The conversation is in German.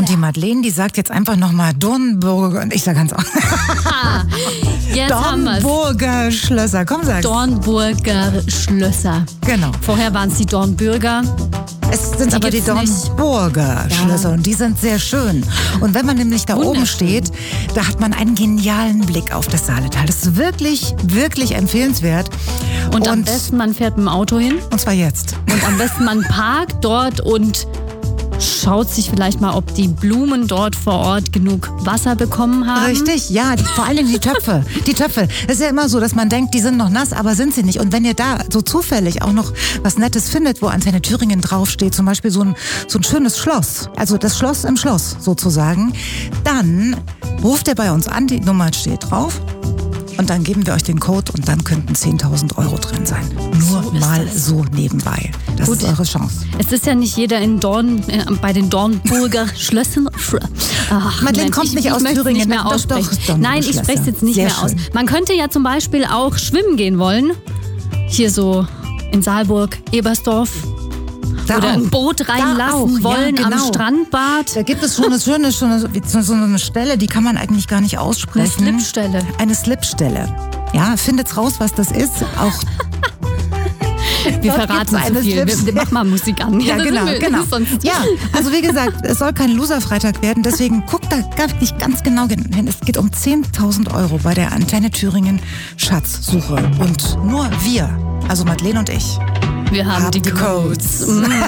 Und die Madeleine, die sagt jetzt einfach nochmal Dornburger, und ich sage ganz auch. Jetzt haben wir's. Dornburger Schlösser, komm sag's. Dornburger Schlösser. Genau. Vorher waren es die Dornbürger. Es sind aber die gibt's nicht. Dornburger Schlösser und die sind sehr schön. Und wenn man nämlich da oben steht, da hat man einen genialen Blick auf das Saaletal. Das ist wirklich, wirklich empfehlenswert. Und am besten, man fährt mit dem Auto hin. Und zwar jetzt. Und am besten, man parkt dort und schaut sich vielleicht mal, ob die Blumen dort vor Ort genug Wasser bekommen haben. Richtig, ja, vor allem die Töpfe. Die Töpfe. Es ist ja immer so, dass man denkt, die sind noch nass, aber sind sie nicht. Und wenn ihr da so zufällig auch noch was Nettes findet, wo Antenne Thüringen draufsteht, zum Beispiel so ein schönes Schloss, also das Schloss im Schloss sozusagen, dann ruft ihr bei uns an, die Nummer steht drauf. Und dann geben wir euch den Code und dann könnten 10.000 Euro drin sein. Nur So ist mal das. so nebenbei. Das ist eure Chance. Es ist ja nicht jeder bei den Dornburger Schlössern. Ach, Madeleine Mensch, kommt nicht aus ich möchte es Thüringen. nicht mehr Doch, aussprechen. Dornburger Nein, ich Schlösser. spreche es jetzt nicht Sehr mehr aus. schön. Man könnte ja zum Beispiel auch schwimmen gehen wollen. Hier so in Saalburg, Ebersdorf. Da Oder auch. ein Boot reinlassen Ja, wollen am genau. Strandbad. Da gibt es schon so eine Stelle, die kann man eigentlich gar nicht Eine aussprechen. Slipstelle. Eine Slipstelle. Ja, findet's raus, was das ist. Auch Wir dort verraten gibt's zu eine viel. Wir machen mal Musik an. Ja, da sind genau, wir genau. sonst- Ja, also wie gesagt, es soll kein Loser-Freitag werden, deswegen guckt da wirklich ganz genau hin. Es geht um 10.000 Euro bei der Antenne Thüringen Schatzsuche. Und nur wir, also Madeleine und ich, Wir haben die Codes.